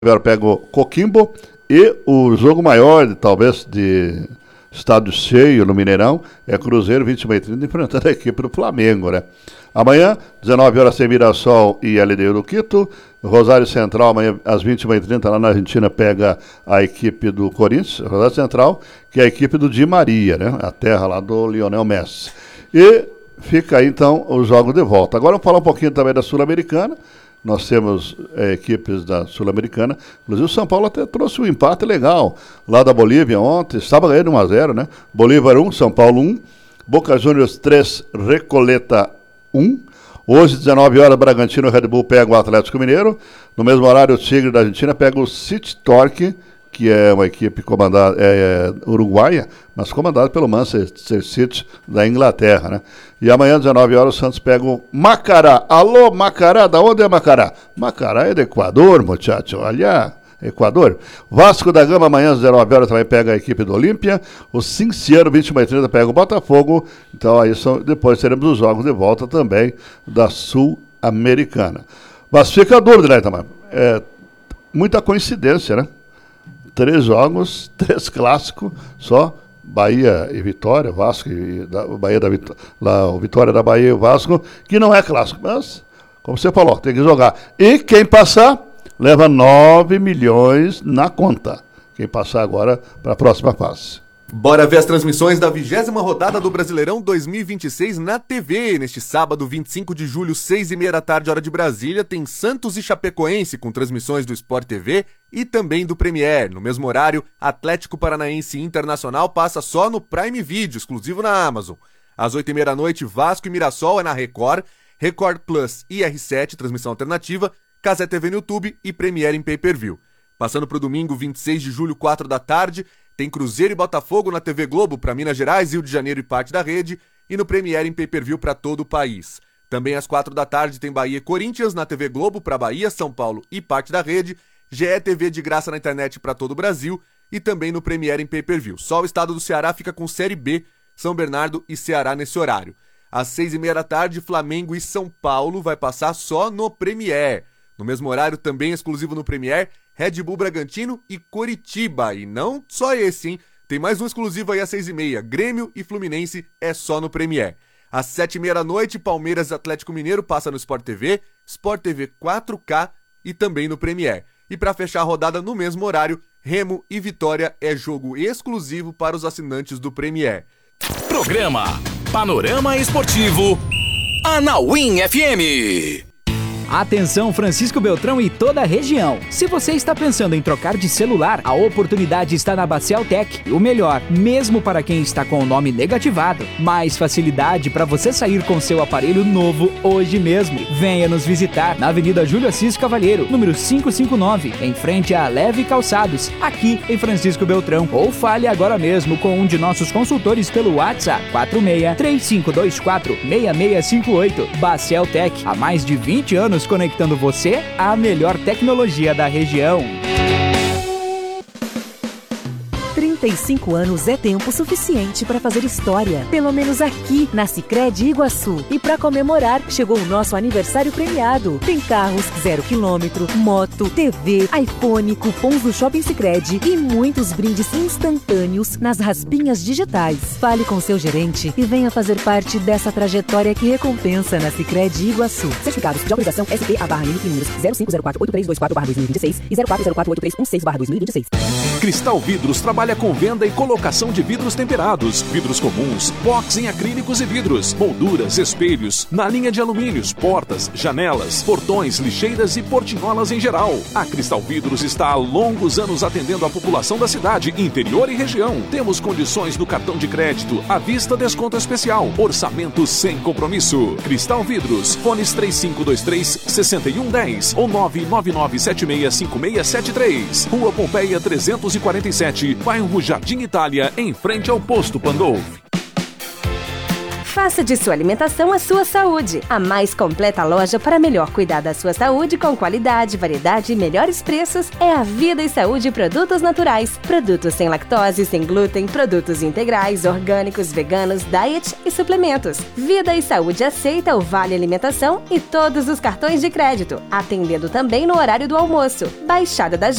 Pega o Coquimbo e o jogo maior, talvez, de estádio cheio no Mineirão, é Cruzeiro 21h30 enfrentando a equipe do Flamengo, né? Amanhã, 19 horas tem Mirassol e LDU do Quito. Rosário Central, amanhã às 21h30 lá na Argentina, pega a equipe do Corinthians, Rosário Central, que é a equipe do Di Maria, né? A terra lá do Lionel Messi. E fica aí, então, os jogos de volta. Agora vamos falar um pouquinho também da Sul-Americana. Nós temos equipes da Sul-Americana. Inclusive o São Paulo até trouxe um empate legal lá da Bolívia ontem. Estava ganhando 1-0, né? Bolívar 1, São Paulo 1. Boca Juniors 3, Recoleta 1. Hoje, 19 horas, Bragantino e Red Bull pegam o Atlético Mineiro. No mesmo horário, o Tigre da Argentina pega o City Torque, que é uma equipe comandada, uruguaia, mas comandada pelo Manchester City da Inglaterra, né? E amanhã, 19 horas, o Santos pega o Macará. Alô, Macará, da onde é Macará? Macará é do Equador, muchacho, olha, Equador. Vasco da Gama, amanhã, às 19 horas, também pega a equipe do Olímpia. O Cinciano, 21h30, pega o Botafogo. Então, aí depois teremos os jogos de volta também da Sul-Americana. Mas fica a dúvida, né, Itamar? Muita coincidência, né? 3 jogos, 3 clássicos, só Bahia e Vitória, Vasco e Bahia da o Vitória da Bahia e o Vasco, que não é clássico, mas, como você falou, tem que jogar. E quem passar, leva 9 milhões na conta. Quem passar agora para a próxima fase. Bora ver as transmissões da 20ª rodada do Brasileirão 2026 na TV. Neste sábado, 25 de julho, 6h30 da tarde, hora de Brasília, tem Santos e Chapecoense com transmissões do Sport TV e também do Premier. No mesmo horário, Atlético Paranaense Internacional passa só no Prime Video, exclusivo na Amazon. Às 8h30 da noite, Vasco e Mirassol é na Record, Record Plus e R7, transmissão alternativa, Cazé TV no YouTube e Premier em pay-per-view. Passando para o domingo, 26 de julho, 4 da tarde, tem Cruzeiro e Botafogo na TV Globo para Minas Gerais, Rio de Janeiro e parte da rede, e no Premier em pay-per-view para todo o país. Também às 4 da tarde tem Bahia e Corinthians na TV Globo para Bahia, São Paulo e parte da rede, GE TV de graça na internet para todo o Brasil e também no Premier em pay-per-view. Só o estado do Ceará fica com Série B, São Bernardo e Ceará nesse horário. Às 6h30 da tarde, Flamengo e São Paulo vai passar só no Premier. No mesmo horário, também exclusivo no Premier, Red Bull Bragantino e Coritiba. E não só esse, hein? Tem mais um exclusivo aí às 6h30. Grêmio e Fluminense é só no Premier. Às 7h30 da noite, Palmeiras e Atlético Mineiro passa no Sport TV 4K e também no Premier. E para fechar a rodada no mesmo horário, Remo e Vitória é jogo exclusivo para os assinantes do Premier. Programa Panorama Esportivo Anauim FM. Atenção, Francisco Beltrão e toda a região. Se você está pensando em trocar de celular, a oportunidade está na Bacel Tech. O melhor, mesmo para quem está com o nome negativado. Mais facilidade para você sair com seu aparelho novo hoje mesmo. Venha nos visitar na Avenida Júlio Assis Cavalheiro, número 559, em frente à Leve Calçados, aqui em Francisco Beltrão. Ou fale agora mesmo com um de nossos consultores pelo WhatsApp 46-3524-6658. Bacel Tech, há mais de 20 anos conectando você à melhor tecnologia da região. 35 anos é tempo suficiente para fazer história, pelo menos aqui na Sicredi Iguaçu. E para comemorar, chegou o nosso aniversário premiado. Tem carros 0 km, moto, TV, iPhone, cupons do Shopping Sicredi e muitos brindes instantâneos nas raspinhas digitais. Fale com seu gerente e venha fazer parte dessa trajetória que recompensa na Sicredi Iguaçu. Certificados de autorização SP/NIC números 05048324/2026 e 04048316/2026. Cristal Vidros trabalha com venda e colocação de vidros temperados, vidros comuns, box em acrílicos e vidros, molduras, espelhos, na linha de alumínios, portas, janelas, portões, lixeiras e portinholas em geral. A Cristal Vidros está há longos anos atendendo a população da cidade, interior e região. Temos condições no cartão de crédito, à vista desconto especial, orçamento sem compromisso. Cristal Vidros, fones 3523-6110 ou 999765673. Rua Pompeia 347, bairro Jardim Itália, em frente ao Posto Pandolfo. Faça de sua alimentação a sua saúde. A mais completa loja para melhor cuidar da sua saúde com qualidade, variedade e melhores preços é a Vida e Saúde Produtos Naturais. Produtos sem lactose, sem glúten, produtos integrais, orgânicos, veganos, diet e suplementos. Vida e Saúde aceita o Vale Alimentação e todos os cartões de crédito, atendendo também no horário do almoço. Baixada da